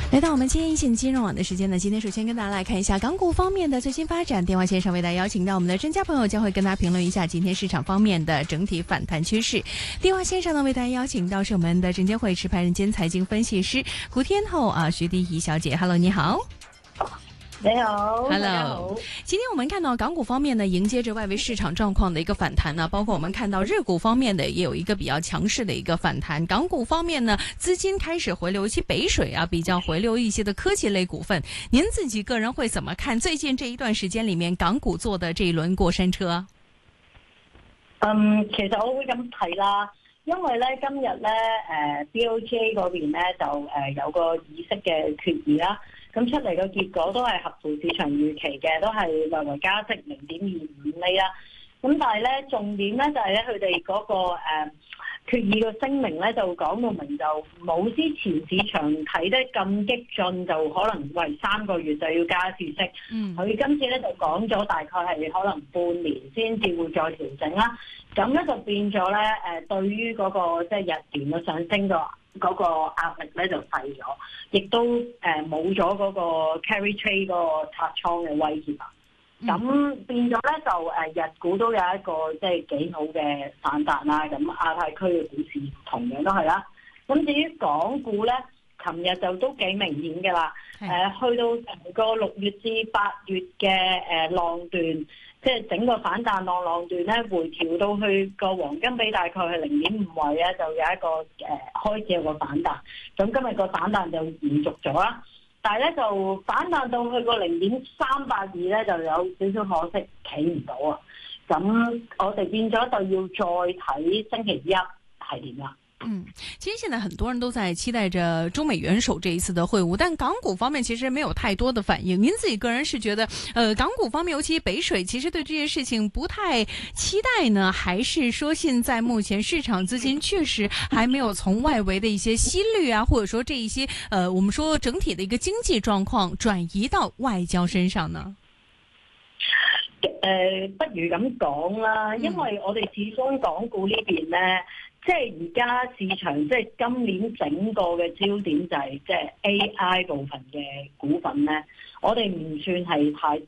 来到我们今天一线金融网的时间呢，今天首先跟大家来看一下港股方面的最新发展。电话线上为大家邀请到我们的专家朋友，将会跟大家评论一下今天市场方面的整体反弹趋势。电话线上呢，为大家邀请到是我们的证监会持牌人兼财经分析师古天后徐迪怡小姐。Hello， 你好。 你好 ，Hello。今天我们看到港股方面呢，迎接着外围市场状况的一个反弹呢，包括我们看到日股方面的也有一个比较强势的一个反弹。港股方面呢，资金开始回流，其北水比较回流一些的科技类股份。您自己个人会怎么看最近这一段时间里面港股做的这一輪過山車？ 其實我會咁睇啦，因為咧今日咧BOJ 嗰邊咧就有個議息嘅決議啦。咁出嚟個結果都係合乎市場預期嘅，都係略為加息0.25厘啦。咁但係咧重點咧就係咧佢哋嗰個決議個聲明咧就講到明就冇之前市場睇得咁激進，就可能為3個月就要加次息。佢今次咧就講咗大概係可能半年先至會再調整啦。咁咧就變咗咧對於嗰個即係日元嘅上升嗰個壓力咧就細咗，亦都冇咗嗰個 carry trade 嗰個拆倉嘅威脅啦。咁變咗咧就日股都有一個即係幾好嘅反彈啦。咁亞太區嘅股市同樣都係啦。咁至於港股咧，琴日就都幾明顯嘅啦。去到成個6月至8月嘅浪段，即係整個反彈浪段咧，回調到去個黃金比大概係0.5位咧，就有一個開始有個反彈。咁今日個反彈就延續咗啦。但係咧就反彈到去個0.382咧，就有少少可惜企唔到啊。咁我哋變咗就要再睇星期一係點啦。 其實現在很多人都在期待着中美元首這一次的會晤，但港股方面其實沒有太多的反應。您自己個人是覺得，港股方面，尤其北水，其實對這件事情不太期待呢，還是說現在目前市場資金確實還沒有從外圍的一些息率啊，或者說這一些，我們說整體的一個經濟狀況轉移到外交身上呢？ 不如咁講啦，因為我哋始終港股呢邊呢。即係而家市場，即係今年整個嘅焦點就係即係 AI 部分嘅股份咧，我哋唔算係太